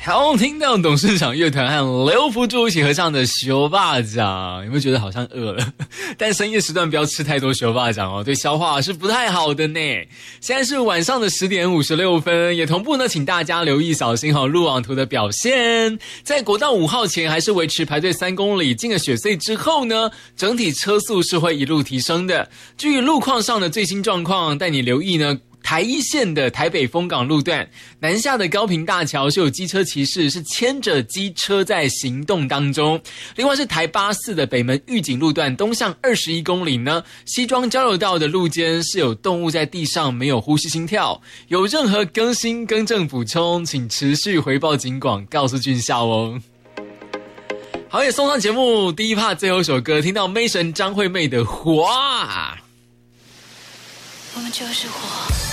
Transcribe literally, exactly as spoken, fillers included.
好听到董事长乐团和刘福柱一起合唱的熊霸掌，有没有觉得好像饿了？但深夜时段不要吃太多熊霸掌哦，对消化是不太好的呢。现在是晚上的十点五十六分，也同步呢，请大家留意小心哈路网图的表现。在国道五号前还是维持排队三公里，进了雪隧之后呢，整体车速是会一路提升的。至于路况上的最新状况，带你留意呢。台一线的台北丰港路段南下的高屏大桥是有机车骑士是牵着机车在行动当中。另外是台八四的北门玉井路段东向二十一公里呢，西庄交流道的路肩是有动物在地上没有呼吸心跳。有任何更新更正补充，请持续回报警广告诉俊孝哦。好，也送上节目第一 part 最后一首歌，听到妹神张惠妹的火， 我们就是火。